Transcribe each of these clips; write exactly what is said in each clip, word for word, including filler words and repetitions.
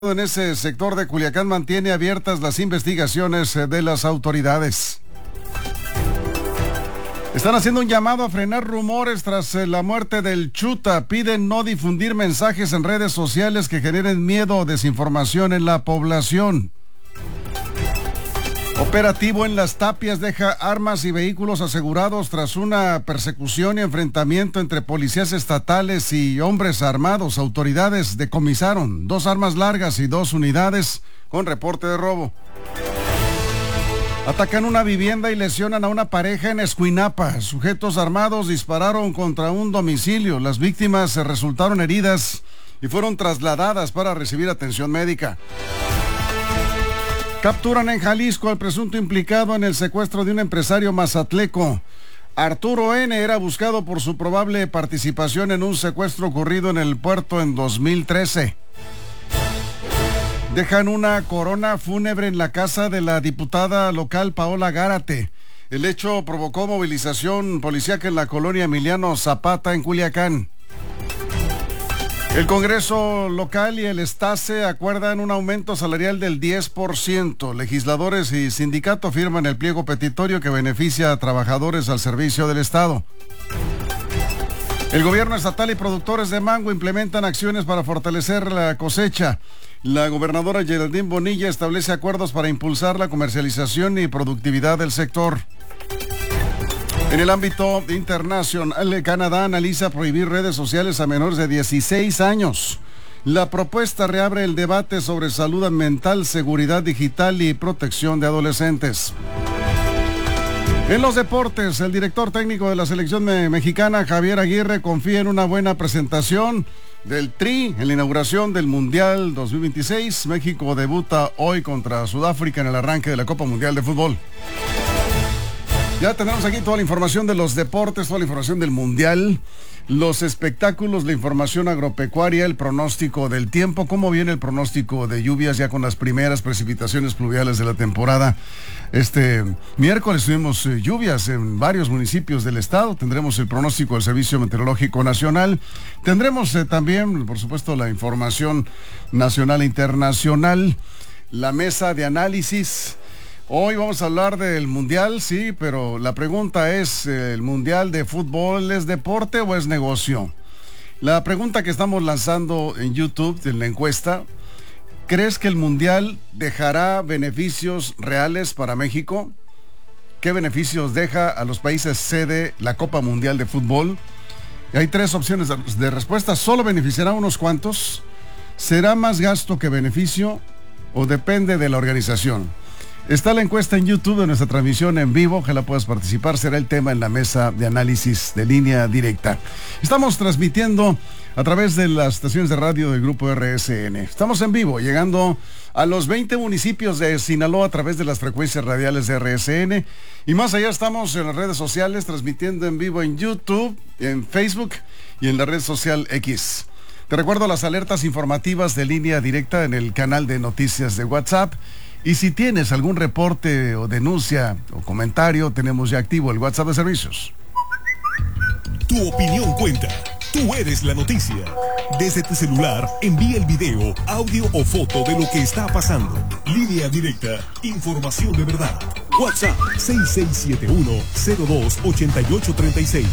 En ese sector de Culiacán mantiene abiertas las investigaciones de las autoridades. Están haciendo un llamado a frenar rumores tras la muerte del Chuta. Piden no difundir mensajes en redes sociales que generen miedo o desinformación en la población. Operativo en Las Tapias deja armas y vehículos asegurados tras una persecución y enfrentamiento entre policías estatales y hombres armados. Autoridades decomisaron dos armas largas y dos unidades con reporte de robo. Atacan una vivienda y lesionan a una pareja en Escuinapa. Sujetos armados dispararon contra un domicilio. Las víctimas resultaron heridas y fueron trasladadas para recibir atención médica. Capturan en Jalisco al presunto implicado en el secuestro de un empresario mazatleco. Arturo N. era buscado por su probable participación en un secuestro ocurrido en el puerto en dos mil trece. Dejan una corona fúnebre en la casa de la diputada local Paola Gárate. El hecho provocó movilización policíaca en la colonia Emiliano Zapata en Culiacán. El Congreso local y el Estase acuerdan un aumento salarial del diez por ciento. Legisladores y sindicato firman el pliego petitorio que beneficia a trabajadores al servicio del Estado. El gobierno estatal y productores de mango implementan acciones para fortalecer la cosecha. La gobernadora Geraldine Bonilla establece acuerdos para impulsar la comercialización y productividad del sector. En el ámbito internacional, Canadá analiza prohibir redes sociales a menores de dieciséis años. La propuesta reabre el debate sobre salud mental, seguridad digital y protección de adolescentes. En los deportes, el director técnico de la selección mexicana, Javier Aguirre, confía en una buena presentación del Tri en la inauguración del Mundial dos mil veintiséis. México debuta hoy contra Sudáfrica en el arranque de la Copa Mundial de Fútbol. Ya tenemos aquí toda la información de los deportes, toda la información del Mundial, los espectáculos, la información agropecuaria, el pronóstico del tiempo, cómo viene el pronóstico de lluvias ya con las primeras precipitaciones pluviales de la temporada. Este miércoles tuvimos eh, lluvias en varios municipios del estado, tendremos el pronóstico del Servicio Meteorológico Nacional, tendremos eh, también, por supuesto, la información nacional e internacional, la mesa de análisis. Hoy vamos a hablar del Mundial, sí, pero la pregunta es, ¿el Mundial de Fútbol es deporte o es negocio? La pregunta que estamos lanzando en YouTube, en la encuesta, ¿crees que el Mundial dejará beneficios reales para México? ¿Qué beneficios deja a los países sede la Copa Mundial de Fútbol? Y hay tres opciones de respuesta. ¿Solo beneficiará a unos cuantos? ¿Será más gasto que beneficio? ¿O depende de la organización? Está la encuesta en YouTube de nuestra transmisión en vivo, ojalá puedas participar, será el tema en la mesa de análisis de línea directa. Estamos transmitiendo a través de las estaciones de radio del grupo R S N. Estamos en vivo, llegando a los veinte municipios de Sinaloa a través de las frecuencias radiales de R S N. Y más allá estamos en las redes sociales, transmitiendo en vivo en YouTube, en Facebook y en la red social X. Te recuerdo las alertas informativas de línea directa en el canal de noticias de WhatsApp. Y si tienes algún reporte o denuncia o comentario, tenemos ya activo el WhatsApp de servicios. Tu opinión cuenta. Tú eres la noticia. Desde tu celular, envía el video, audio o foto de lo que está pasando. Línea directa. Información de verdad. WhatsApp seis seis siete uno, cero dos, ocho ocho tres seis.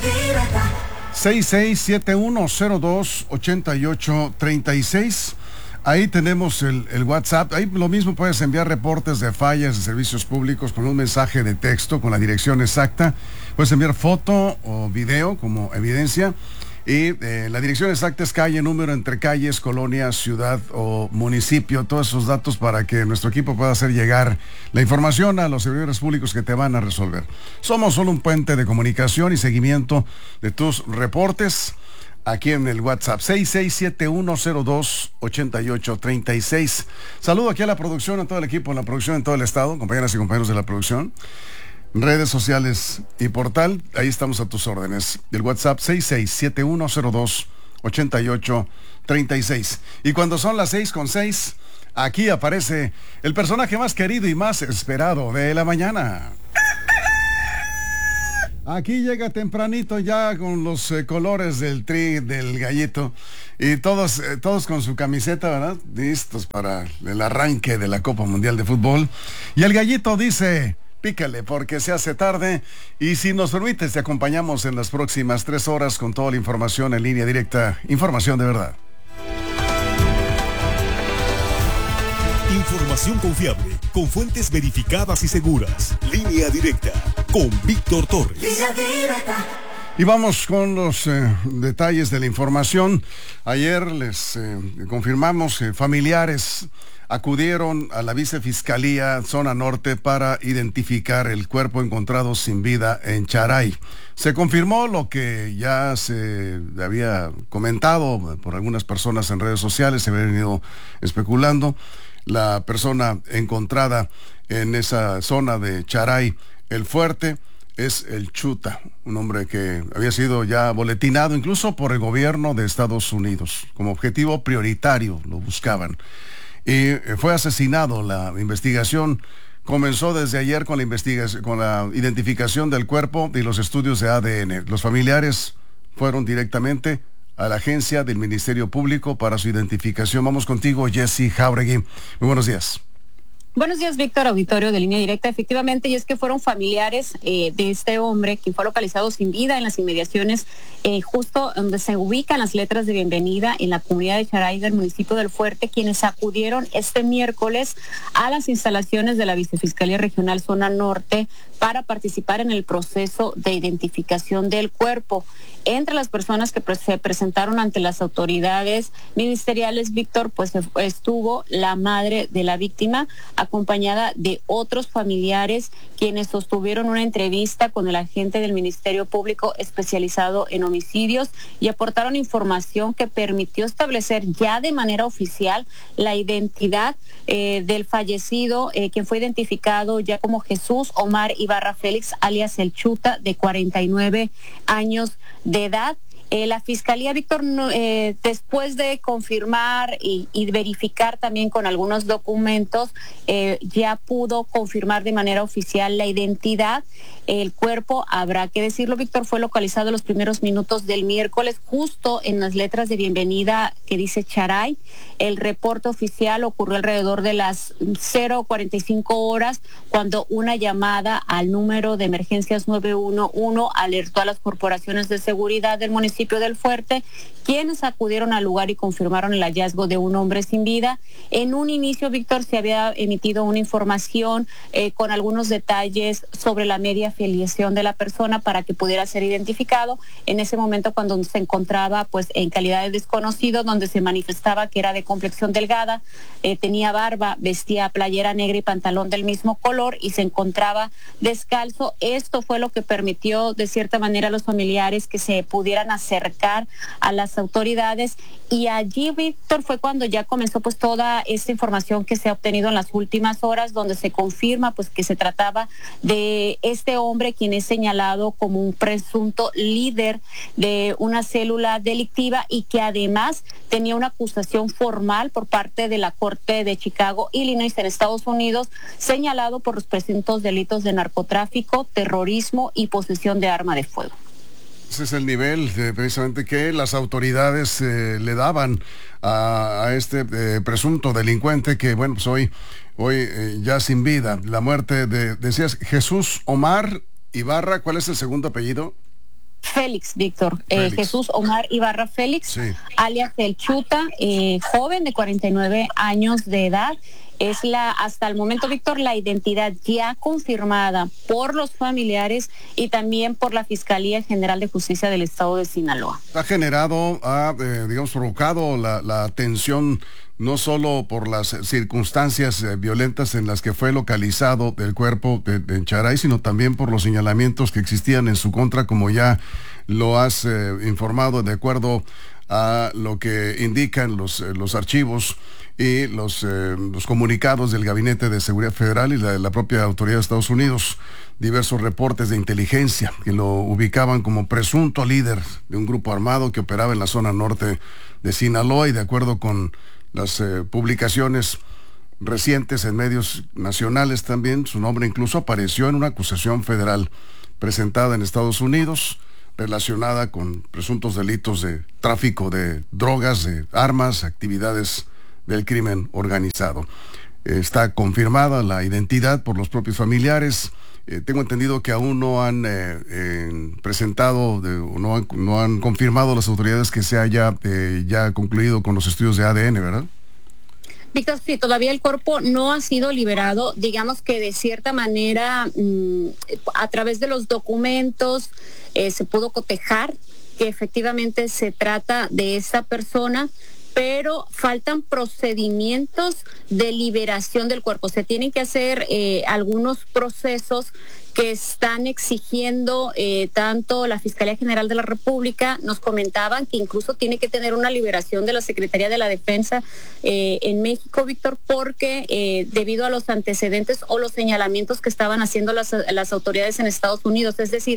seis seis siete uno, cero dos, ocho ocho tres seis. Ahí tenemos el, el WhatsApp, ahí lo mismo puedes enviar reportes de fallas de servicios públicos con un mensaje de texto con la dirección exacta, puedes enviar foto o video como evidencia y eh, la dirección exacta es calle, número, entre calles, colonia, ciudad o municipio, todos esos datos para que nuestro equipo pueda hacer llegar la información a los servidores públicos que te van a resolver. Somos solo un puente de comunicación y seguimiento de tus reportes. Aquí en el WhatsApp, seis seis siete uno, cero dos, ocho ocho tres seis. Saludo aquí a la producción, a todo el equipo, a la producción en todo el estado, compañeras y compañeros de la producción, redes sociales y portal, ahí estamos a tus órdenes. El WhatsApp, seis seis siete uno, cero dos, ocho ocho tres seis. Y cuando son las seis con seis, aquí aparece el personaje más querido y más esperado de la mañana. Aquí llega tempranito ya con los eh, colores del Tri, del Gallito. Y todos, eh, todos con su camiseta, ¿verdad? Listos para el arranque de la Copa Mundial de Fútbol. Y el gallito dice, pícale porque se hace tarde. Y si nos permites, te acompañamos en las próximas tres horas con toda la información en línea directa. Información de verdad. Información confiable, con fuentes verificadas y seguras. Línea directa, con Víctor Torres. Línea directa. Y vamos con los eh, detalles de la información. Ayer les eh, confirmamos que familiares acudieron a la Vicefiscalía Zona Norte para identificar el cuerpo encontrado sin vida en Charay. Se confirmó lo que ya se había comentado por algunas personas en redes sociales, se había venido especulando. La persona encontrada en esa zona de Charay, El Fuerte, es el Chuta, un hombre que había sido ya boletinado incluso por el gobierno de Estados Unidos. Como objetivo prioritario lo buscaban. Y fue asesinado. La investigación comenzó desde ayer con la investigación, con la identificación del cuerpo y los estudios de A D N. Los familiares fueron directamente a la agencia del Ministerio Público para su identificación. Vamos contigo, Jessy Jauregui. Muy buenos días. Buenos días, Víctor, auditorio de Línea Directa. Efectivamente, y es que fueron familiares eh, de este hombre quien fue localizado sin vida en las inmediaciones, eh, justo donde se ubican las letras de bienvenida en la comunidad de Charay del municipio del Fuerte, quienes acudieron este miércoles a las instalaciones de la Vicefiscalía Regional Zona Norte para participar en el proceso de identificación del cuerpo. Entre las personas que pre- se presentaron ante las autoridades ministeriales, Víctor, pues estuvo la madre de la víctima, acompañada de otros familiares quienes sostuvieron una entrevista con el agente del Ministerio Público especializado en homicidios y aportaron información que permitió establecer ya de manera oficial la identidad eh, del fallecido, eh, quien fue identificado ya como Jesús Omar Ibarra Félix, alias El Chuta, de cuarenta y nueve años de edad. Eh, la Fiscalía, Víctor, eh, después de confirmar y, y verificar también con algunos documentos, eh, ya pudo confirmar de manera oficial la identidad. El cuerpo, habrá que decirlo, Víctor, fue localizado en los primeros minutos del miércoles, justo en las letras de bienvenida que dice Charay. El reporte oficial ocurrió alrededor de las cero cuarenta y cinco horas, cuando una llamada al número de emergencias nueve uno uno alertó a las corporaciones de seguridad del municipio del Fuerte, quienes acudieron al lugar y confirmaron el hallazgo de un hombre sin vida. En un inicio, Víctor, se había emitido una información eh, con algunos detalles sobre la media afiliación de la persona para que pudiera ser identificado. En ese momento, cuando se encontraba pues en calidad de desconocido, donde se manifestaba que era de complexión delgada, eh, tenía barba, vestía playera negra y pantalón del mismo color y se encontraba descalzo. Esto fue lo que permitió de cierta manera a los familiares que se pudieran acercar a las autoridades, y allí, Víctor, fue cuando ya comenzó pues toda esta información que se ha obtenido en las últimas horas, donde se confirma pues que se trataba de este hombre quien es señalado como un presunto líder de una célula delictiva y que además tenía una acusación formal por parte de la Corte de Chicago, Illinois, en Estados Unidos, señalado por los presuntos delitos de narcotráfico, terrorismo y posesión de arma de fuego. Ese es el nivel eh, precisamente que las autoridades eh, le daban a, a este eh, presunto delincuente que, bueno, pues hoy, hoy eh, ya sin vida. La muerte de, decías, Jesús Omar Ibarra, ¿cuál es el segundo apellido? Félix, Víctor. Eh, Jesús Omar Ibarra Félix, sí, alias El Chuta, eh, joven de cuarenta y nueve años de edad. Es la, hasta el momento, Víctor, la identidad ya confirmada por los familiares y también por la Fiscalía General de Justicia del Estado de Sinaloa. Ha generado, ha, eh, digamos, provocado la, la atención no solo por las circunstancias eh, violentas en las que fue localizado el cuerpo de, de Charay, sino también por los señalamientos que existían en su contra, como ya lo has eh, informado, de acuerdo a lo que indican los, eh, los archivos y los, eh, los comunicados del Gabinete de Seguridad Federal y la, la propia autoridad de Estados Unidos. Diversos reportes de inteligencia que lo ubicaban como presunto líder de un grupo armado que operaba en la zona norte de Sinaloa, y de acuerdo con las eh, publicaciones recientes en medios nacionales también, su nombre incluso apareció en una acusación federal presentada en Estados Unidos. relacionada con presuntos delitos de tráfico de drogas, de armas, actividades del crimen organizado. Eh, está confirmada la identidad por los propios familiares. Eh, tengo entendido que aún no han eh, eh, presentado, de, no, han, no han confirmado las autoridades que se haya eh, ya concluido con los estudios de A D N, ¿verdad? Víctor, sí, todavía el cuerpo no ha sido liberado. Digamos que de cierta manera, mmm, a través de los documentos, eh, se pudo cotejar que efectivamente se trata de esa persona, pero faltan procedimientos de liberación del cuerpo. Se tienen que hacer eh, algunos procesos que están exigiendo eh, tanto la Fiscalía General de la República. Nos comentaban que incluso tiene que tener una liberación de la Secretaría de la Defensa eh, en México, Víctor, porque eh, debido a los antecedentes o los señalamientos que estaban haciendo las, las autoridades en Estados Unidos, es decir,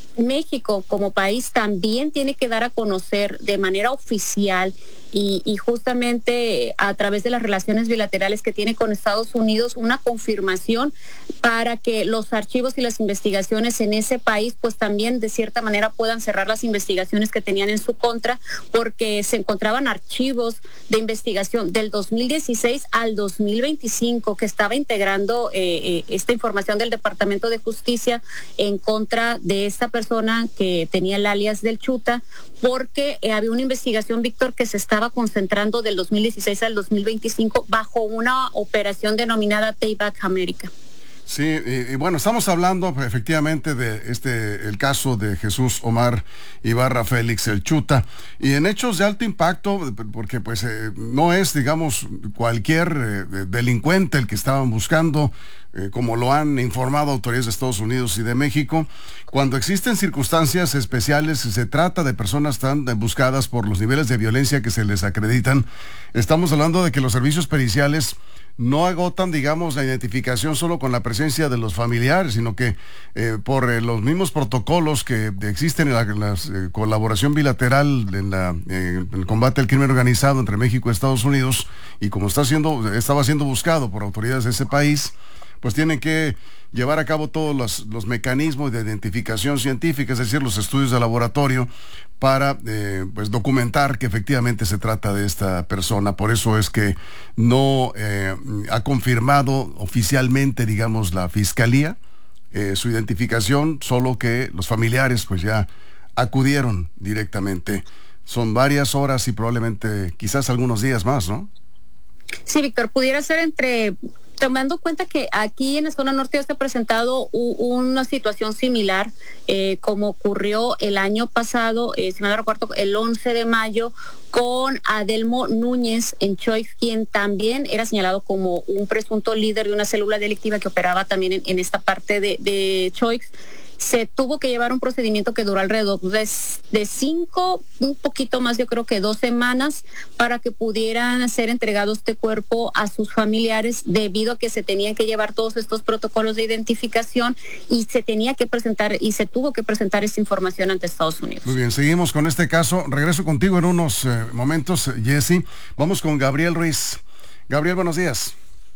México como país también tiene que dar a conocer de manera oficial y, y justamente a través de las relaciones bilaterales que tiene con Estados Unidos una confirmación para que los archivos y las investigaciones en ese país pues también de cierta manera puedan cerrar las investigaciones que tenían en su contra, porque se encontraban archivos de investigación del dos mil dieciséis al dos mil veinticinco que estaba integrando eh, eh, esta información del Departamento de Justicia en contra de esta persona que tenía el alias del Chuta, porque eh, había una investigación, Víctor, que se estaba concentrando del dos mil dieciséis al dos mil veinticinco bajo una operación denominada Payback America. Sí, y, y bueno, estamos hablando efectivamente de este el caso de Jesús Omar Ibarra Félix el Chuta, y en hechos de alto impacto, porque pues eh, no es, digamos, cualquier eh, delincuente el que estaban buscando, eh, como lo han informado autoridades de Estados Unidos y de México. Cuando existen circunstancias especiales, se trata de personas tan buscadas por los niveles de violencia que se les acreditan. Estamos hablando de que los servicios periciales no agotan, digamos, la identificación solo con la presencia de los familiares, sino que eh, por eh, los mismos protocolos que existen en la, en la eh, colaboración bilateral en, la, eh, en el combate al crimen organizado entre México y Estados Unidos, y como está siendo, estaba siendo buscado por autoridades de ese país, pues tienen que llevar a cabo todos los, los mecanismos de identificación científica, es decir, los estudios de laboratorio, para eh, pues documentar que efectivamente se trata de esta persona. Por eso es que no eh, ha confirmado oficialmente, digamos, la Fiscalía eh, su identificación, solo que los familiares pues ya acudieron directamente. Son varias horas y probablemente quizás algunos días más, ¿no? Sí, Víctor, pudiera ser entre... Tomando en cuenta que aquí en la zona norte ya se ha presentado u, una situación similar, eh, como ocurrió el año pasado, eh, si me no recuerdo, el once de mayo, con Adelmo Núñez en Choix, quien también era señalado como un presunto líder de una célula delictiva que operaba también en, en esta parte de, de Choix. Se tuvo que llevar un procedimiento que duró alrededor de, de cinco, un poquito más, yo creo que dos semanas, para que pudieran ser entregados este cuerpo a sus familiares, debido a que se tenían que llevar todos estos protocolos de identificación y se tenía que presentar y se tuvo que presentar esta información ante Estados Unidos. Muy bien, seguimos con este caso. Regreso contigo en unos eh, momentos, Jesse. Vamos con Gabriel Ruiz. Gabriel, buenos días.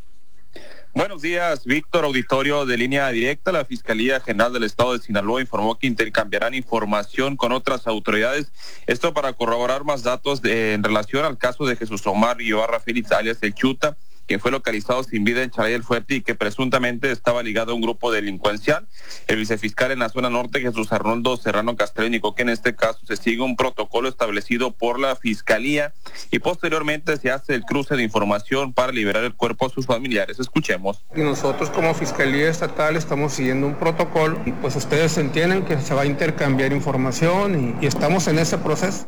Buenos días, Víctor, auditorio de Línea Directa. La Fiscalía General del Estado de Sinaloa informó que intercambiarán información con otras autoridades, esto para corroborar más datos de, en relación al caso de Jesús Omar Ibarra Félix alias El Chuta, que fue localizado sin vida en Chalaya del Fuerte y que presuntamente estaba ligado a un grupo delincuencial. El vicefiscal en la zona norte, Jesús Arnoldo Serrano Castrell, indicó que en este caso se sigue un protocolo establecido por la Fiscalía y posteriormente se hace el cruce de información para liberar el cuerpo a sus familiares. Escuchemos. Y nosotros como Fiscalía Estatal estamos siguiendo un protocolo y pues ustedes entienden que se va a intercambiar información y, y estamos en ese proceso.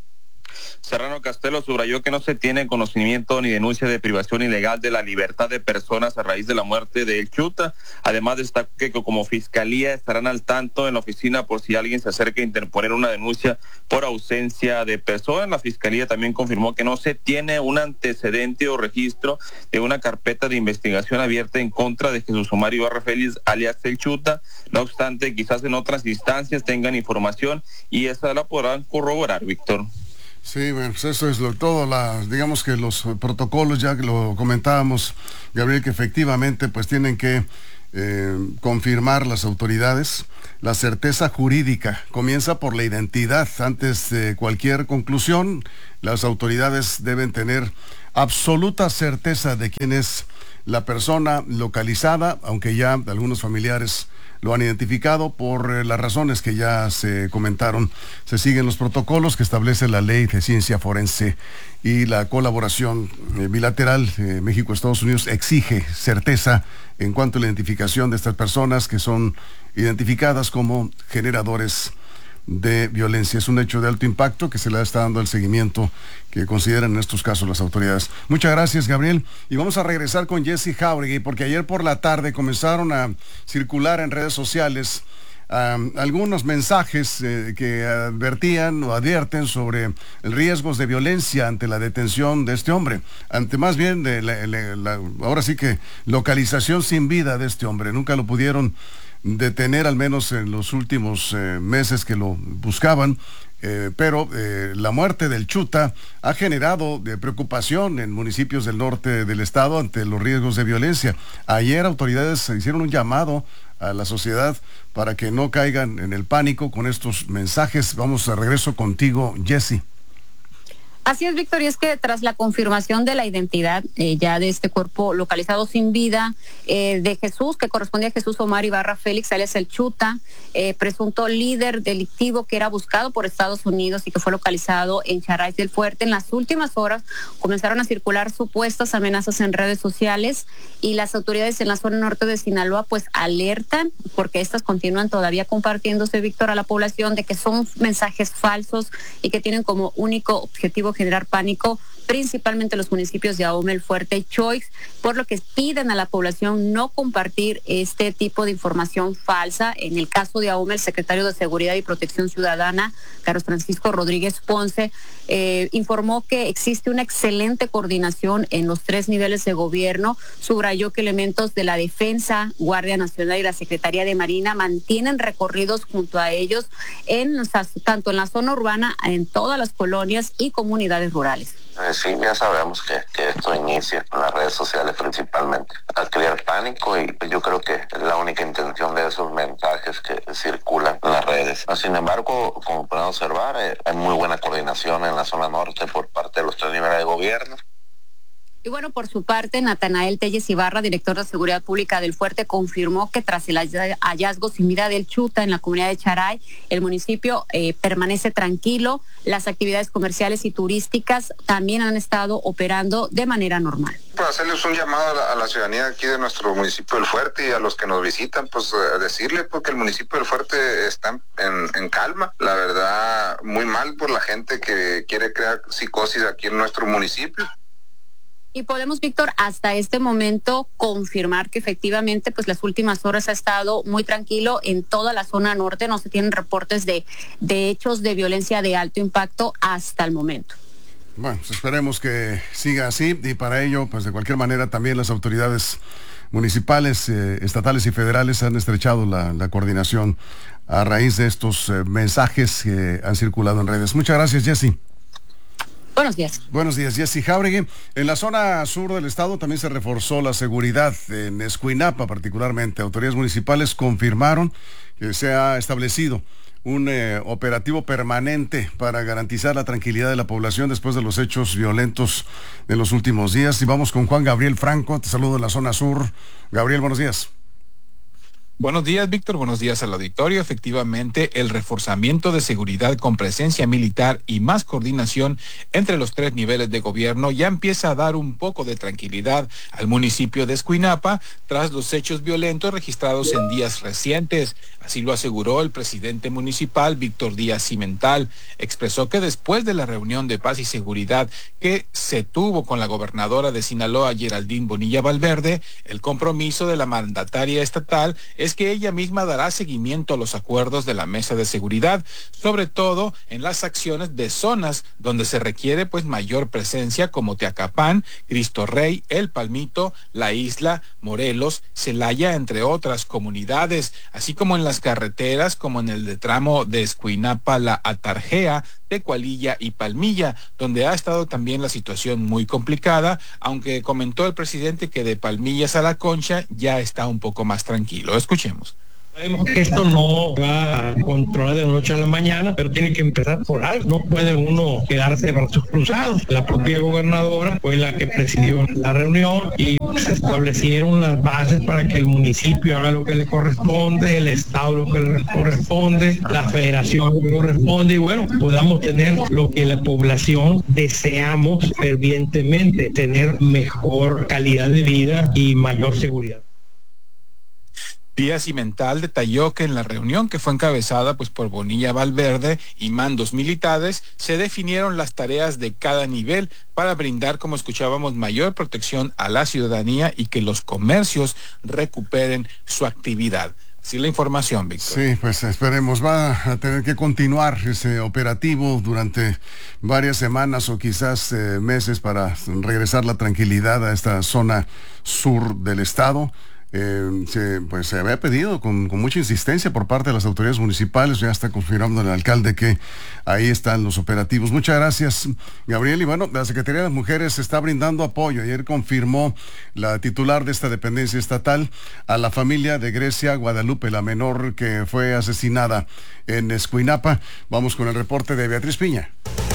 Serrano Castelo subrayó que no se tiene conocimiento ni denuncia de privación ilegal de la libertad de personas a raíz de la muerte de El Chuta. Además destacó que como Fiscalía estarán al tanto en la oficina por si alguien se acerca a interponer una denuncia por ausencia de persona. La Fiscalía también confirmó que no se tiene un antecedente o registro de una carpeta de investigación abierta en contra de Jesús Omar Ibarra Félix alias El Chuta. No obstante, quizás en otras instancias tengan información y esa la podrán corroborar, Víctor. Sí, bueno, pues eso es lo, todo, la, digamos que los protocolos, ya que lo comentábamos, Gabriel, que efectivamente pues tienen que eh, confirmar las autoridades. La certeza jurídica comienza por la identidad. Antes de cualquier conclusión, las autoridades deben tener absoluta certeza de quién es la persona localizada, aunque ya algunos familiares lo han identificado por eh, las razones que ya se comentaron. Se siguen los protocolos que establece la ley de ciencia forense y la colaboración eh, bilateral. eh, México-Estados Unidos exige certeza en cuanto a la identificación de estas personas que son identificadas como generadores de violencia. Es un hecho de alto impacto que se le está dando el seguimiento que consideran en estos casos las autoridades. Muchas gracias, Gabriel. Y vamos a regresar con Jessy Jauregui, porque ayer por la tarde comenzaron a circular en redes sociales um, algunos mensajes eh, que advertían o advierten sobre riesgos de violencia ante la detención de este hombre, ante más bien de la, la, la, ahora sí que localización sin vida de este hombre. Nunca lo pudieron detener, al menos en los últimos eh, meses que lo buscaban, eh, pero eh, la muerte del Chuta ha generado de preocupación en municipios del norte del estado ante los riesgos de violencia. Ayer autoridades hicieron un llamado a la sociedad para que no caigan en el pánico con estos mensajes. Vamos a regreso contigo, Jessy. Así es, Víctor, y es que tras la confirmación de la identidad eh, ya de este cuerpo localizado sin vida eh, de Jesús, que correspondía a Jesús Omar Ibarra Félix, alias el Chuta, eh, presunto líder delictivo que era buscado por Estados Unidos y que fue localizado en Charay del Fuerte, en las últimas horas comenzaron a circular supuestas amenazas en redes sociales y las autoridades en la zona norte de Sinaloa pues alertan, porque estas continúan todavía compartiéndose, Víctor, a la población de que son mensajes falsos y que tienen como único objetivo generar pánico, principalmente los municipios de Ahome, El Fuerte y Choix, por lo que piden a la población no compartir este tipo de información falsa. En el caso de Ahome, el secretario de Seguridad y Protección Ciudadana, Carlos Francisco Rodríguez Ponce, eh, informó que existe una excelente coordinación en los tres niveles de gobierno. Subrayó que elementos de la Defensa, Guardia Nacional y la Secretaría de Marina mantienen recorridos junto a ellos en tanto en la zona urbana, en todas las colonias y comunidades rurales. Sí, ya sabemos que, que esto inicia con las redes sociales principalmente, a crear pánico, y yo creo que es la única intención de esos mensajes que circulan en las redes. Sin embargo, como pueden observar, eh, hay muy buena coordinación en la zona norte por parte de los tres niveles de gobierno. Y bueno, por su parte, Natanael Telles Ibarra, director de Seguridad Pública del Fuerte, confirmó que tras el hallazgo sin vida del Chuta en la comunidad de Charay, el municipio eh, permanece tranquilo. Las actividades comerciales y turísticas también han estado operando de manera normal. Para hacerles un llamado a la, a la ciudadanía aquí de nuestro municipio del Fuerte y a los que nos visitan, pues eh, decirle porque el municipio del Fuerte está en, en calma. La verdad, muy mal por la gente que quiere crear psicosis aquí en nuestro municipio. Y podemos, Víctor, hasta este momento confirmar que efectivamente pues las últimas horas ha estado muy tranquilo en toda la zona norte. No se tienen reportes de, de hechos de violencia de alto impacto hasta el momento. Bueno, pues esperemos que siga así, y para ello, pues de cualquier manera también las autoridades municipales, eh, estatales y federales han estrechado la, la coordinación a raíz de estos eh, mensajes que han circulado en redes. Muchas gracias, Jessy. Buenos días. Buenos días, Jessy Jauregui. En la zona sur del estado también se reforzó la seguridad. En Escuinapa, particularmente, autoridades municipales confirmaron que se ha establecido un eh, operativo permanente para garantizar la tranquilidad de la población después de los hechos violentos de los últimos días. Y vamos con Juan Gabriel Franco. Te saludo en la zona sur. Gabriel, buenos días. Buenos días, Víctor. Buenos días al auditorio. Efectivamente, el reforzamiento de seguridad con presencia militar y más coordinación entre los tres niveles de gobierno ya empieza a dar un poco de tranquilidad al municipio de Escuinapa tras los hechos violentos registrados en días recientes. Así lo aseguró el presidente municipal, Víctor Díaz Cimental. Expresó que después de la reunión de paz y seguridad que se tuvo con la gobernadora de Sinaloa, Geraldine Bonilla Valverde, el compromiso de la mandataria estatal es es que ella misma dará seguimiento a los acuerdos de la mesa de seguridad, sobre todo en las acciones de zonas donde se requiere pues mayor presencia, como Teacapán, Cristo Rey, El Palmito, La Isla, Morelos, Celaya, entre otras comunidades, así como en las carreteras como en el de tramo de Escuinapa, La Atarjea, Tecualilla y Palmilla, donde ha estado también la situación muy complicada, aunque comentó el presidente que de Palmillas a La Concha ya está un poco más tranquilo. Escuchemos. Sabemos que esto no va a controlar de la noche a la mañana, pero tiene que empezar por algo. No puede uno quedarse de brazos cruzados. La propia gobernadora fue la que presidió la reunión y se establecieron las bases para que el municipio haga lo que le corresponde, el estado lo que le corresponde, la federación lo que corresponde, y bueno, podamos tener lo que la población deseamos fervientemente, tener mejor calidad de vida y mayor seguridad. Vía Cimental detalló que en la reunión, que fue encabezada pues por Bonilla Valverde y mandos militares, se definieron las tareas de cada nivel para brindar, como escuchábamos, mayor protección a la ciudadanía y que los comercios recuperen su actividad. Así la información, Víctor. Sí, pues esperemos, va a tener que continuar ese operativo durante varias semanas o quizás eh, meses para regresar la tranquilidad a esta zona sur del estado. Eh, se, pues se había pedido con, con mucha insistencia por parte de las autoridades municipales. Ya está confirmando el alcalde que ahí están los operativos. Muchas gracias, Gabriel. Y bueno, la Secretaría de las Mujeres está brindando apoyo. Ayer confirmó la titular de esta dependencia estatal a la familia de Grecia Guadalupe, la menor que fue asesinada en Escuinapa. Vamos con el reporte de Beatriz Piña.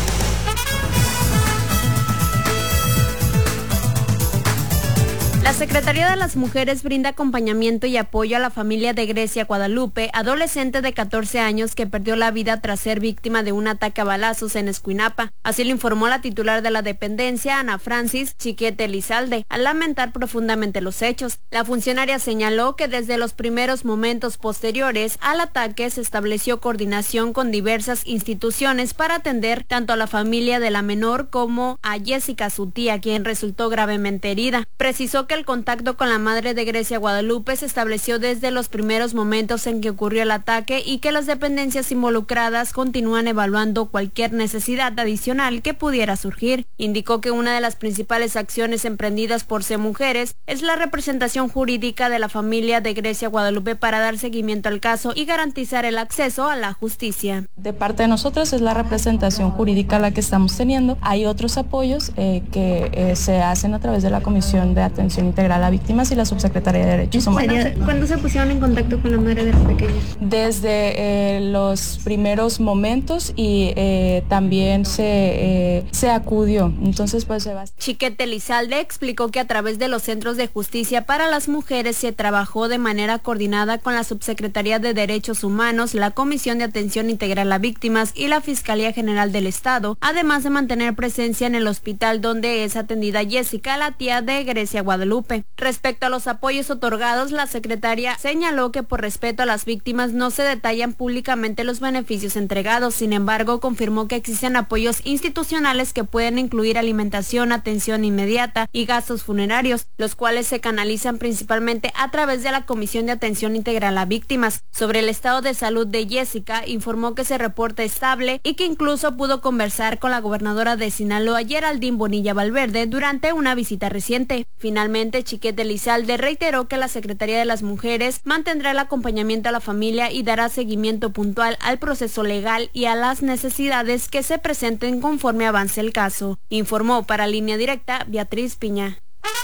La Secretaría de las Mujeres brinda acompañamiento y apoyo a la familia de Grecia Guadalupe, adolescente de catorce años que perdió la vida tras ser víctima de un ataque a balazos en Escuinapa. Así lo informó la titular de la dependencia, Ana Francis Chiquete Lizalde, al lamentar profundamente los hechos. La funcionaria señaló que desde los primeros momentos posteriores al ataque se estableció coordinación con diversas instituciones para atender tanto a la familia de la menor como a Jessica, su tía, quien resultó gravemente herida. Precisó que el contacto con la madre de Grecia Guadalupe se estableció desde los primeros momentos en que ocurrió el ataque y que las dependencias involucradas continúan evaluando cualquier necesidad adicional que pudiera surgir. Indicó que una de las principales acciones emprendidas por C Mujeres es la representación jurídica de la familia de Grecia Guadalupe para dar seguimiento al caso y garantizar el acceso a la justicia. De parte de nosotros es la representación jurídica la que estamos teniendo. Hay otros apoyos eh, que eh, se hacen a través de la Comisión de Atención Integral a Víctimas y la Subsecretaría de Derechos Humanos. ¿Cuándo se pusieron en contacto con la madre de la pequeña? Desde eh, los primeros momentos y eh, también se, eh, se acudió. Entonces pues se va. Chiquete Lizalde explicó que a través de los Centros de Justicia para las Mujeres se trabajó de manera coordinada con la Subsecretaría de Derechos Humanos, la Comisión de Atención Integral a Víctimas y la Fiscalía General del Estado, además de mantener presencia en el hospital donde es atendida Jessica, la tía de Grecia Guadalupe. Respecto a los apoyos otorgados, la secretaria señaló que por respeto a las víctimas no se detallan públicamente los beneficios entregados. Sin embargo, confirmó que existen apoyos institucionales que pueden incluir alimentación, atención inmediata y gastos funerarios, los cuales se canalizan principalmente a través de la Comisión de Atención Integral a Víctimas. Sobre el estado de salud de Jessica, informó que se reporta estable y que incluso pudo conversar con la gobernadora de Sinaloa, Geraldine Bonilla Valverde, durante una visita reciente. Finalmente, Chiquete Lizalde reiteró que la Secretaría de las Mujeres mantendrá el acompañamiento a la familia y dará seguimiento puntual al proceso legal y a las necesidades que se presenten conforme avance el caso. Informó para Línea Directa Beatriz Piña.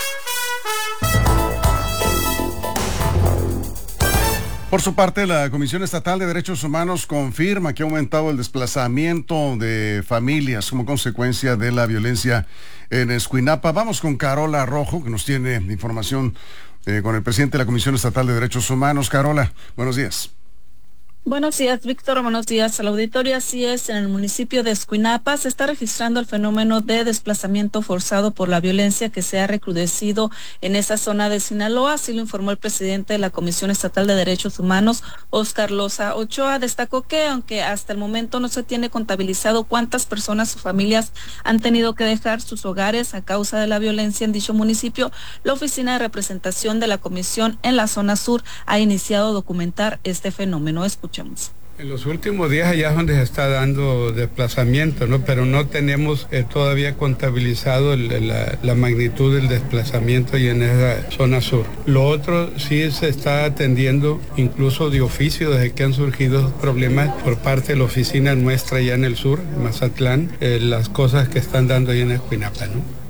Por su parte, la Comisión Estatal de Derechos Humanos confirma que ha aumentado el desplazamiento de familias como consecuencia de la violencia en Escuinapa. Vamos con Carola Rojo, que nos tiene información eh, con el presidente de la Comisión Estatal de Derechos Humanos. Carola, buenos días. Buenos días, Víctor. Buenos días al auditorio. Así es, en el municipio de Escuinapa se está registrando el fenómeno de desplazamiento forzado por la violencia que se ha recrudecido en esa zona de Sinaloa. Así lo informó el presidente de la Comisión Estatal de Derechos Humanos, Óscar Loza Ochoa. Destacó que, aunque hasta el momento no se tiene contabilizado cuántas personas o familias han tenido que dejar sus hogares a causa de la violencia en dicho municipio, la oficina de representación de la Comisión en la zona sur ha iniciado a documentar este fenómeno. Escuchemos. En los últimos días allá es donde se está dando desplazamiento, ¿no? Pero no tenemos eh, todavía contabilizado el, la, la magnitud del desplazamiento y en esa zona sur. Lo otro sí se está atendiendo incluso de oficio desde que han surgido problemas por parte de la oficina nuestra allá en el sur, en Mazatlán, eh, las cosas que están dando allá en Escuinapa, ¿no?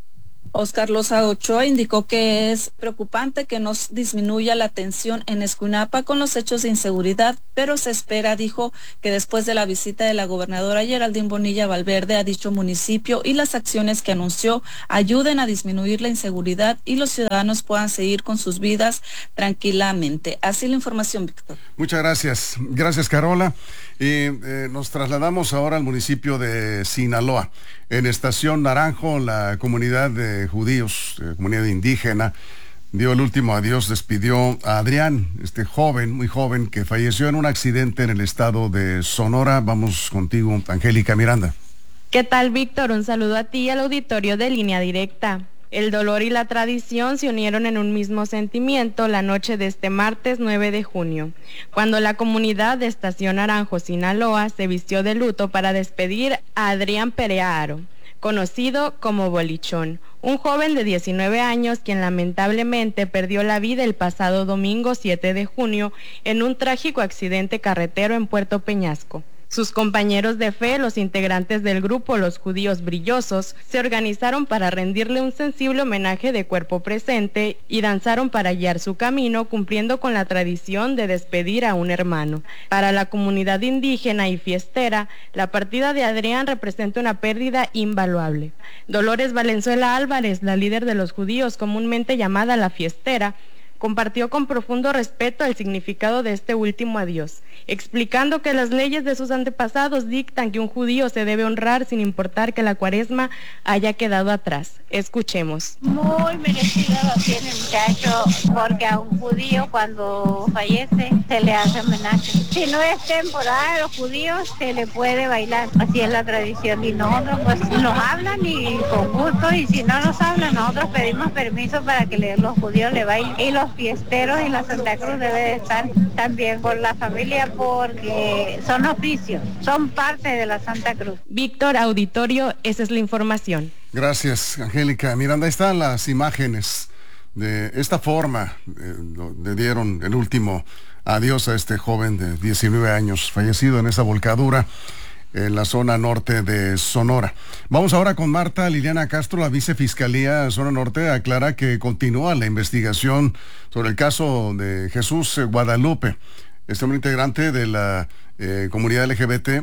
Óscar Loza Ochoa indicó que es preocupante que no disminuya la tensión en Escuinapa con los hechos de inseguridad, pero se espera, dijo, que después de la visita de la gobernadora Geraldine Bonilla Valverde a dicho municipio y las acciones que anunció ayuden a disminuir la inseguridad y los ciudadanos puedan seguir con sus vidas tranquilamente. Así la información, Víctor. Muchas gracias. Gracias, Carola. Y eh, nos trasladamos ahora al municipio de Sinaloa. En Estación Naranjo, la comunidad de judíos, eh, comunidad indígena, dio el último adiós, despidió a Adrián, este joven, muy joven, que falleció en un accidente en el estado de Sonora. Vamos contigo, Angélica Miranda. ¿Qué tal, Víctor? Un saludo a ti y al auditorio de Línea Directa. El dolor y la tradición se unieron en un mismo sentimiento la noche de este martes nueve de junio, cuando la comunidad de Estación Naranjo, Sinaloa, se vistió de luto para despedir a Adrián Perea Aro, conocido como Bolichón, un joven de diecinueve años quien lamentablemente perdió la vida el pasado domingo siete de junio en un trágico accidente carretero en Puerto Peñasco. Sus compañeros de fe, los integrantes del grupo Los Judíos Brillosos, se organizaron para rendirle un sensible homenaje de cuerpo presente y danzaron para guiar su camino, cumpliendo con la tradición de despedir a un hermano. Para la comunidad indígena y fiestera, la partida de Adrián representa una pérdida invaluable. Dolores Valenzuela Álvarez, la líder de los judíos comúnmente llamada la fiestera, compartió con profundo respeto el significado de este último adiós, explicando que las leyes de sus antepasados dictan que un judío se debe honrar sin importar que la cuaresma haya quedado atrás. Escuchemos. Muy merecido lo tiene el muchacho, porque a un judío cuando fallece se le hace homenaje. Si no es temporada de los judíos, se le puede bailar. Así es la tradición. Y nosotros pues nos hablan y con gusto, y si no nos hablan, nosotros pedimos permiso para que le, los judíos le bailen. Y los fiesteros en la Santa Cruz deben de estar también por la familia, porque son oficios, son parte de la Santa Cruz. Víctor, auditorio, esa es la información. Gracias, Angélica Miranda. Ahí están las imágenes. De esta forma eh, le dieron el último adiós a este joven de diecinueve años, fallecido en esa volcadura en la zona norte de Sonora. Vamos ahora con Marta Liliana Castro. La vicefiscalía Zona Norte aclara que continúa la investigación sobre el caso de Jesús Guadalupe. Este hombre integrante de la eh, comunidad L G B T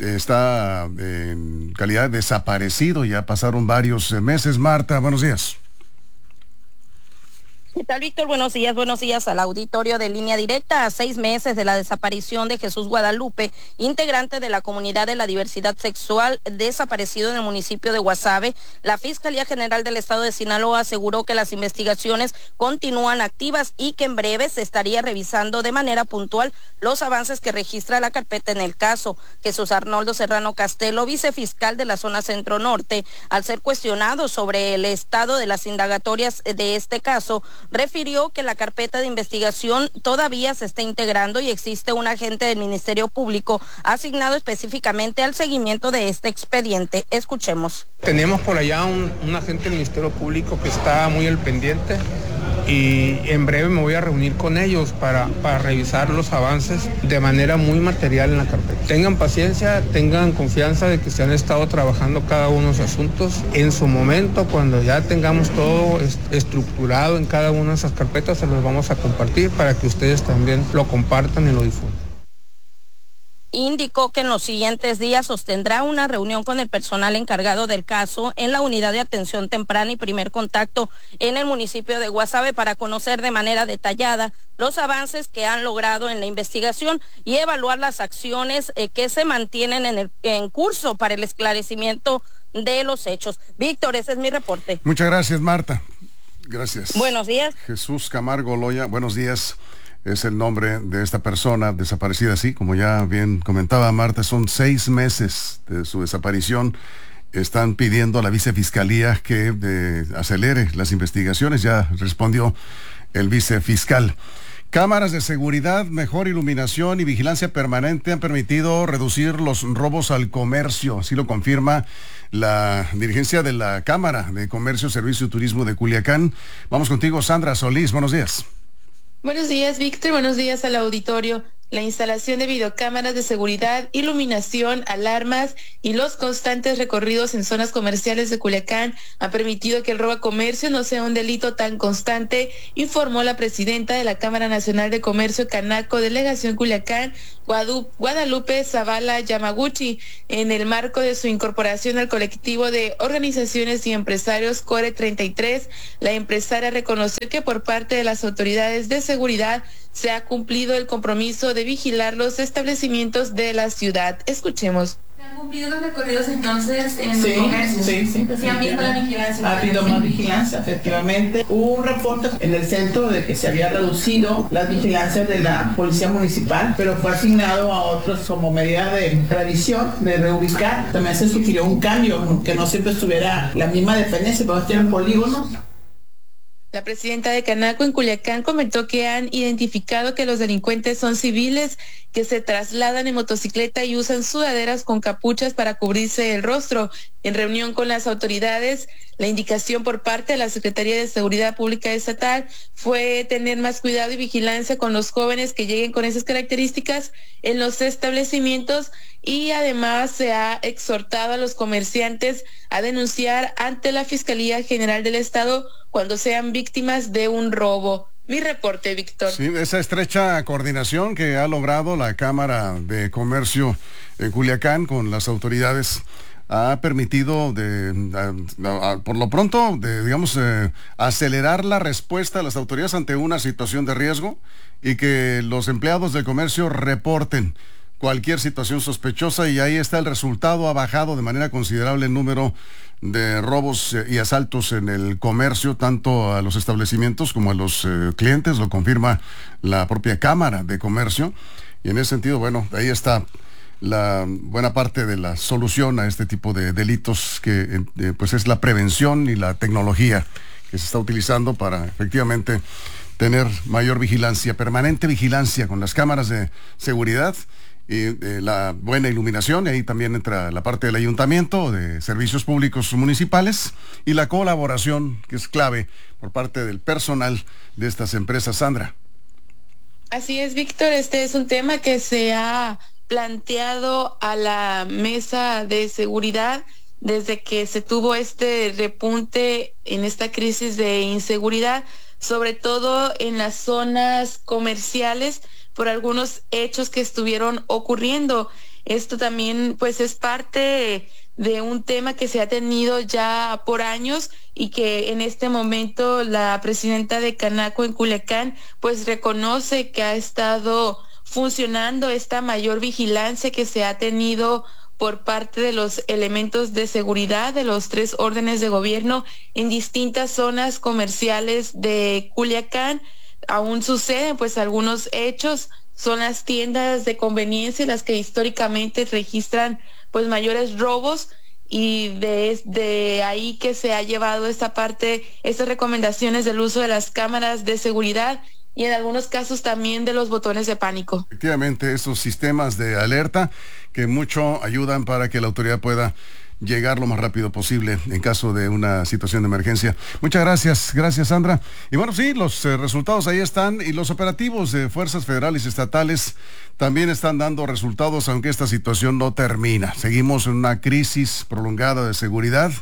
está en calidad de desaparecido. Ya pasaron varios meses. Marta, buenos días. ¿Qué tal, Víctor? Buenos días, buenos días al auditorio de Línea Directa. A seis meses de la desaparición de Jesús Guadalupe, integrante de la comunidad de la diversidad sexual, desaparecido en el municipio de Guasave, la Fiscalía General del Estado de Sinaloa aseguró que las investigaciones continúan activas y que en breve se estaría revisando de manera puntual los avances que registra la carpeta en el caso. Jesús Arnoldo Serrano Castelo, vicefiscal de la zona centro norte, al ser cuestionado sobre el estado de las indagatorias de este caso, refirió que la carpeta de investigación todavía se está integrando y existe un agente del Ministerio Público asignado específicamente al seguimiento de este expediente. Escuchemos. Tenemos por allá un, un agente del Ministerio Público que está muy al pendiente y en breve me voy a reunir con ellos para, para revisar los avances de manera muy material en la carpeta. Tengan paciencia, tengan confianza de que se han estado trabajando cada uno de los asuntos. En su momento, cuando ya tengamos todo est- estructurado en cada una de esas carpetas, se los vamos a compartir para que ustedes también lo compartan y lo difundan. indicó que en los siguientes días sostendrá una reunión con el personal encargado del caso en la unidad de atención temprana y primer contacto en el municipio de Guasave para conocer de manera detallada los avances que han logrado en la investigación y evaluar las acciones eh, que se mantienen en, el, en curso para el esclarecimiento de los hechos. Víctor, ese es mi reporte. Muchas gracias, Marta. Gracias. Buenos días. Jesús Camargo Loya, buenos días. Es el nombre de esta persona desaparecida, sí, como ya bien comentaba Marta, son seis meses de su desaparición. Están pidiendo a la vicefiscalía que eh, acelere las investigaciones, ya respondió el vicefiscal. Cámaras de seguridad, mejor iluminación y vigilancia permanente han permitido reducir los robos al comercio, así lo confirma la dirigencia de la Cámara de Comercio, Servicio y Turismo de Culiacán. Vamos contigo, Sandra Solís, buenos días. Buenos días, Víctor, buenos días al auditorio. La instalación de videocámaras de seguridad, iluminación, alarmas y los constantes recorridos en zonas comerciales de Culiacán ha permitido que el robo a comercio no sea un delito tan constante, informó la presidenta de la Cámara Nacional de Comercio Canaco, Delegación Culiacán, Guadalupe Zavala Yamaguchi, en el marco de su incorporación al colectivo de organizaciones y empresarios Core treinta y tres. La empresaria reconoció que por parte de las autoridades de seguridad se ha cumplido el compromiso de vigilar los establecimientos de la ciudad. Escuchemos. ¿Se han cumplido los recorridos entonces en sí, los comercios? Sí, sí. ¿Se han visto la vigilancia? Ha habido más vigilancia, efectivamente. Hubo un reporte en el centro de que se había reducido las vigilancias de la policía municipal, pero fue asignado a otros como medida de revisión, de reubicar. También se sugirió un cambio, que no siempre estuviera la misma dependencia, pero tienen polígonos. La presidenta de Canaco en Culiacán comentó que han identificado que los delincuentes son civiles que se trasladan en motocicleta y usan sudaderas con capuchas para cubrirse el rostro. En reunión con las autoridades, la indicación por parte de la Secretaría de Seguridad Pública Estatal fue tener más cuidado y vigilancia con los jóvenes que lleguen con esas características en los establecimientos, y además se ha exhortado a los comerciantes a denunciar ante la Fiscalía General del Estado cuando sean víctimas de un robo. Mi reporte, Víctor. Sí, esa estrecha coordinación que ha logrado la Cámara de Comercio en Culiacán con las autoridades ha permitido, de, a, a, por lo pronto, de, digamos, eh, acelerar la respuesta de las autoridades ante una situación de riesgo y que los empleados del comercio reporten cualquier situación sospechosa, y ahí está el resultado. Ha bajado de manera considerable el número de robos y asaltos en el comercio, tanto a los establecimientos como a los eh, clientes, lo confirma la propia Cámara de Comercio, y en ese sentido, bueno, ahí está la buena parte de la solución a este tipo de delitos, que eh, pues es la prevención y la tecnología que se está utilizando para efectivamente tener mayor vigilancia, permanente vigilancia con las cámaras de seguridad y eh, la buena iluminación. Y ahí también entra la parte del ayuntamiento, de servicios públicos municipales, y la colaboración, que es clave por parte del personal de estas empresas. Sandra. Así es, Víctor, este es un tema que se ha planteado a la mesa de seguridad desde que se tuvo este repunte en esta crisis de inseguridad, sobre todo en las zonas comerciales, por algunos hechos que estuvieron ocurriendo. Esto también pues es parte de un tema que se ha tenido ya por años, y que en este momento la presidenta de Canaco en Culiacán pues reconoce que ha estado funcionando esta mayor vigilancia que se ha tenido por parte de los elementos de seguridad de los tres órdenes de gobierno en distintas zonas comerciales de Culiacán. Aún suceden pues algunos hechos, son las tiendas de conveniencia las que históricamente registran pues mayores robos, y desde ahí que se ha llevado esta parte, estas recomendaciones del uso de las cámaras de seguridad, y en algunos casos también de los botones de pánico. Efectivamente, esos sistemas de alerta que mucho ayudan para que la autoridad pueda llegar lo más rápido posible en caso de una situación de emergencia. Muchas gracias, gracias Sandra. Y bueno, sí, los eh, resultados ahí están, y los operativos de fuerzas federales y estatales también están dando resultados, aunque esta situación no termina. Seguimos en una crisis prolongada de seguridad.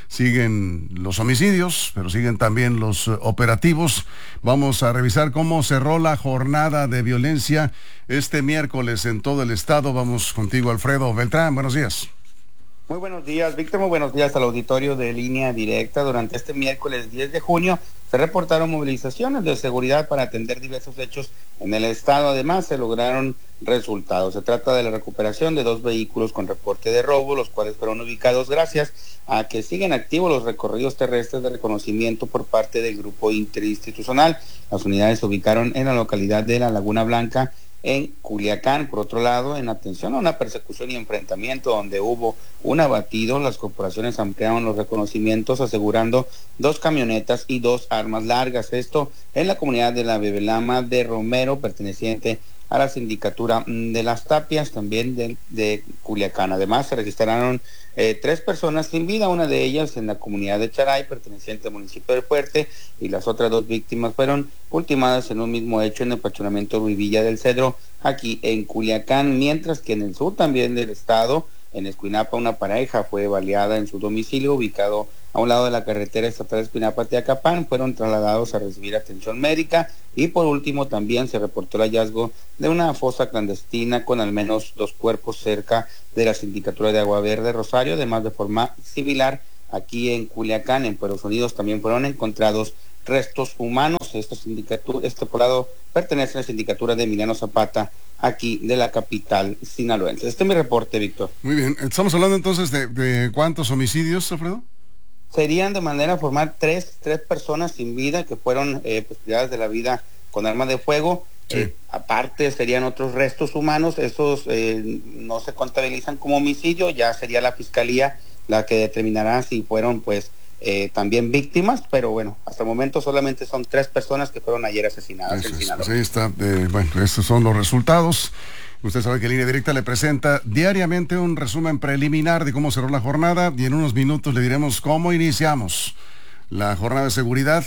siguen los homicidios, pero siguen también los uh, operativos. Vamos a revisar cómo cerró la jornada de violencia este miércoles en todo el estado. Vamos contigo, Alfredo Beltrán. Buenos días. Muy buenos días, Víctor. Muy buenos días al auditorio de Línea Directa. Durante este miércoles diez de junio se reportaron movilizaciones de seguridad para atender diversos hechos en el estado. Además, se lograron resultados. Se trata de la recuperación de dos vehículos con reporte de robo, los cuales fueron ubicados gracias a que siguen activos los recorridos terrestres de reconocimiento por parte del grupo interinstitucional. Las unidades se ubicaron en la localidad de La Laguna Blanca, en Culiacán. Por otro lado, en atención a una persecución y enfrentamiento donde hubo un abatido, las corporaciones ampliaron los reconocimientos asegurando dos camionetas y dos armas largas. Esto en la comunidad de la Bebelama de Romero, perteneciente a la sindicatura de Las Tapias, también de, de Culiacán. Además, se registraron eh, tres personas sin vida, una de ellas en la comunidad de Charay, perteneciente al municipio de Fuerte, y las otras dos víctimas fueron ultimadas en un mismo hecho en el fraccionamiento Ruiz Villa del Cedro, aquí en Culiacán, mientras que en el sur también del estado, en Escuinapa, una pareja fue baleada en su domicilio ubicado a un lado de la carretera estatal Escuinapa-Teacapán. Fueron trasladados a recibir atención médica y por último también se reportó el hallazgo de una fosa clandestina con al menos dos cuerpos cerca de la sindicatura de Agua Verde Rosario. Además, de forma similar aquí en Culiacán, en Puertos Unidos, también fueron encontrados restos humanos. Esta sindicatura, este poblado pertenece a la sindicatura de Emiliano Zapata, aquí de la capital sinaloense. Este es mi reporte, Víctor. Muy bien, estamos hablando entonces de, de ¿cuántos homicidios, Alfredo? Serían de manera formal tres, tres personas sin vida que fueron eh, pues, privadas de la vida con armas de fuego. Sí. Eh, aparte serían otros restos humanos, esos eh, no se contabilizan como homicidio, ya sería la fiscalía la que determinará si fueron pues Eh, también víctimas, pero bueno, hasta el momento solamente son tres personas que fueron ayer asesinadas. Eso es, pues ahí está, eh, bueno, estos son los resultados. Usted sabe que Línea Directa le presenta diariamente un resumen preliminar de cómo cerró la jornada y en unos minutos le diremos cómo iniciamos la jornada de seguridad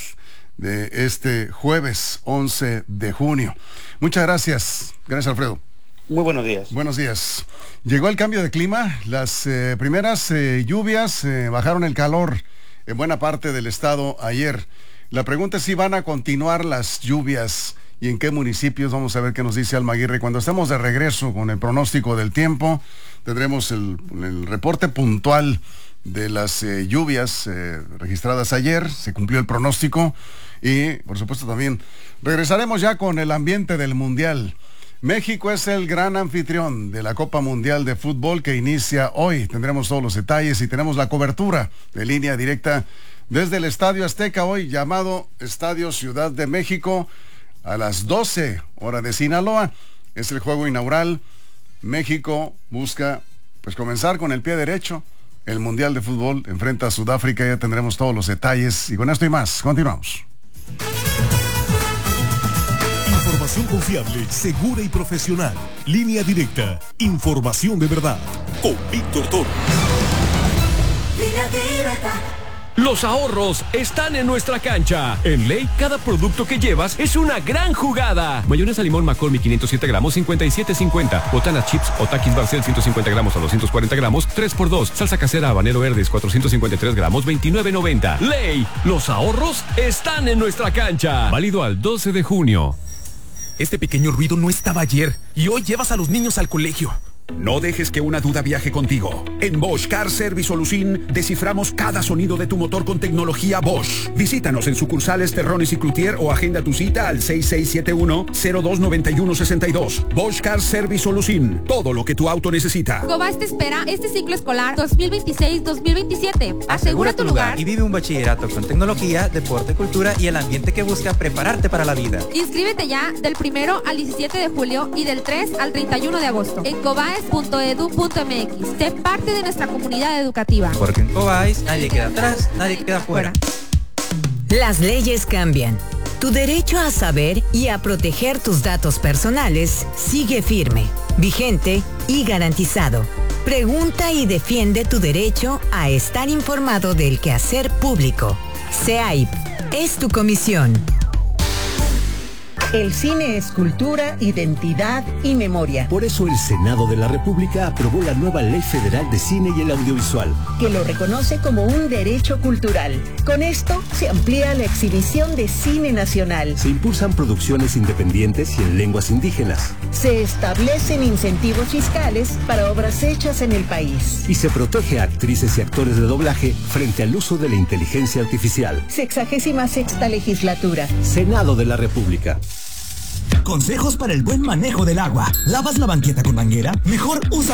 de este jueves once de junio. Muchas gracias. Gracias, Alfredo. Muy buenos días. Buenos días. Llegó el cambio de clima, las eh, primeras eh, lluvias eh, bajaron el calor en buena parte del estado ayer. La pregunta es si van a continuar las lluvias y en qué municipios. Vamos a ver qué nos dice Alma Aguirre. Cuando estemos de regreso con el pronóstico del tiempo, tendremos el, el reporte puntual de las eh, lluvias eh, registradas ayer. Se cumplió el pronóstico y, por supuesto, también regresaremos ya con el ambiente del Mundial. México es el gran anfitrión de la Copa Mundial de Fútbol que inicia hoy. Tendremos todos los detalles y tenemos la cobertura de Línea Directa desde el Estadio Azteca, hoy llamado Estadio Ciudad de México, a las doce, hora de Sinaloa. Es el juego inaugural. México busca pues comenzar con el pie derecho el Mundial de Fútbol. Enfrenta a Sudáfrica, ya tendremos todos los detalles. Y con esto y más, continuamos. Información confiable, segura y profesional. Línea Directa. Información de verdad. Con Víctor Toro. Línea Directa. Los ahorros están en nuestra cancha. En Ley, cada producto que llevas es una gran jugada. Mayonesa limón McCormick quinientos siete gramos, cincuenta y siete cincuenta. Botana chips o Takis Barcel ciento cincuenta gramos a doscientos cuarenta gramos, tres por dos. Salsa casera habanero verdes cuatrocientos cincuenta y tres gramos, veintinueve noventa. Ley, los ahorros están en nuestra cancha. Válido al doce de junio. Este pequeño ruido no estaba ayer y hoy llevas a los niños al colegio. No dejes que una duda viaje contigo. En Bosch Car Service Solution desciframos cada sonido de tu motor con tecnología Bosch. Visítanos en sucursales Terrones y Cloutier o agenda tu cita al seis seis siete uno, cero dos nueve uno seis dos. Bosch Car Service Solution. Todo lo que tu auto necesita. Cobas te espera este ciclo escolar dos mil veintiséis dos mil veintisiete. Asegura tu lugar y vive un bachillerato con tecnología, deporte, cultura y el ambiente que busca prepararte para la vida. Inscríbete ya del primero al diecisiete de julio y del tres al treinta y uno de agosto en cobaes punto edu punto m x. Sé parte de nuestra comunidad educativa. Porque en Cobais nadie queda atrás, nadie queda fuera. Las leyes cambian. Tu derecho a saber y a proteger tus datos personales sigue firme, vigente y garantizado. Pregunta y defiende tu derecho a estar informado del quehacer público. C E A I P es tu comisión. El cine es cultura, identidad y memoria. Por eso el Senado de la República aprobó la nueva Ley Federal de Cine y el Audiovisual, que lo reconoce como un derecho cultural. Con esto se amplía la exhibición de cine nacional. Se impulsan producciones independientes y en lenguas indígenas. Se establecen incentivos fiscales para obras hechas en el país. Y se protege a actrices y actores de doblaje frente al uso de la inteligencia artificial. Sexagésima sexta legislatura. Senado de la República. Consejos para el buen manejo del agua. ¿Lavas la banqueta con manguera? Mejor usa